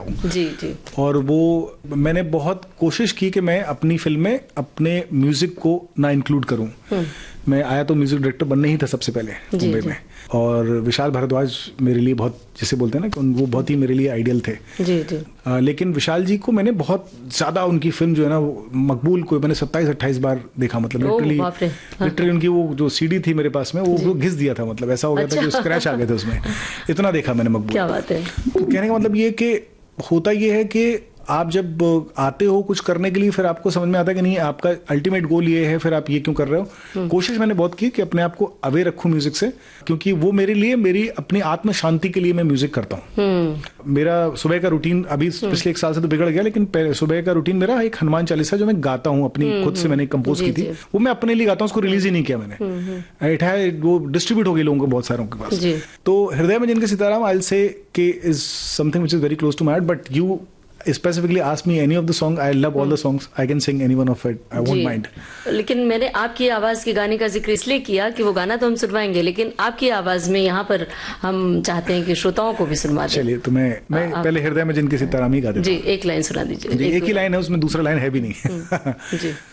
हूँ जी जी। और वो मैंने बहुत कोशिश की कि मैं अपनी फिल्म में अपने म्यूजिक को ना इंक्लूड करूँ। मैं आया तो म्यूजिक डायरेक्टर बनने ही था सबसे पहले मुंबई में, और विशाल भारद्वाज मेरे लिए बहुत, जिसे बोलते हैं ना कि वो बहुत ही मेरे लिए आइडियल थे। जी जी। लेकिन विशाल जी को मैंने बहुत ज़्यादा, उनकी फिल्म जो है ना वो मकबूल को मैंने 27-28 बार देखा, मतलब लिटरली उनकी वो जो सीडी थी मेरे पास में वो घिस दिया था, मतलब ऐसा हो गया था कि स्क्रैच आ गए थे उसमें, इतना देखा मैंने मकबूल। क्या बात है। तो कहने का मतलब ये कि होता ये है कि आप जब आते हो कुछ करने के लिए, फिर आपको समझ में आता है कि नहीं आपका अल्टीमेट गोल ये है, फिर आप ये क्यों कर रहे हो। कोशिश मैंने बहुत की कि अपने आप को अवे रखूं म्यूजिक से, क्योंकि वो मेरे लिए मेरी अपनी आत्म शांति के लिए मैं म्यूजिक करता हूँ। मेरा सुबह का रूटीन अभी पिछले 1 साल से तो बिगड़ गया, लेकिन सुबह का रूटीन मेरा एक हनुमान चालीसा जो मैं गाता हूँ अपनी खुद से, मैंने कंपोज की थी, वो मैं अपने लिए गाता हूँ, उसको रिलीज ही नहीं किया मैंने। इट है वो डिस्ट्रीब्यूट हो गई लोगों को, बहुत सारों के पास। तो हृदय में जिनके सिताराम आई विल से कि is something which is very close to my heart, but you specifically ask me any of the song, I love all the songs, I can sing any one of it, I won't mind. लेकिन मैंने आपकी आवाज के गाने का जिक्र इसलिए किया कि वो गाना तो हम सुनवाएंगे, लेकिन आपकी आवाज में यहाँ पर हम चाहते हैं कि श्रोताओं को भी सुनवा दें। चलिए, तो मैं पहले हृदय में जिनके सिताराम ही गा देता हूँ। जी, एक लाइन सुना दीजिए। एक ही लाइन है उसमें, दूसरा लाइन है भी नहीं। जी।